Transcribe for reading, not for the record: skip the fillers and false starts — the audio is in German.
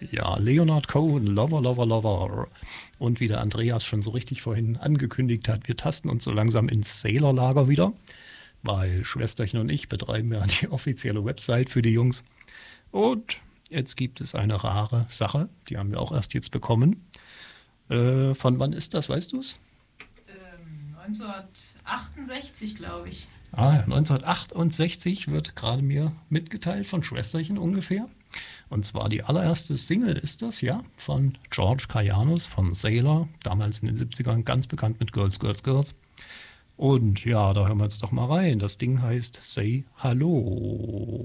Ja, Leonard Cohen, Lover, Lover, Lover. Und wie der Andreas schon so richtig vorhin angekündigt hat, wir tasten uns so langsam ins Sailor-Lager wieder, weil Schwesterchen und ich betreiben ja die offizielle Website für die Jungs. Und jetzt gibt es eine rare Sache, die haben wir auch erst jetzt bekommen. Von wann ist das, weißt du es? 1968, glaube ich. 1968 wird gerade mir mitgeteilt von Schwesterchen ungefähr. Und zwar die allererste Single ist das, ja, von George Kayanos von Sailor, damals in den 70ern ganz bekannt mit Girls, Girls, Girls. Und ja, da hören wir jetzt doch mal rein. Das Ding heißt Say Hallo.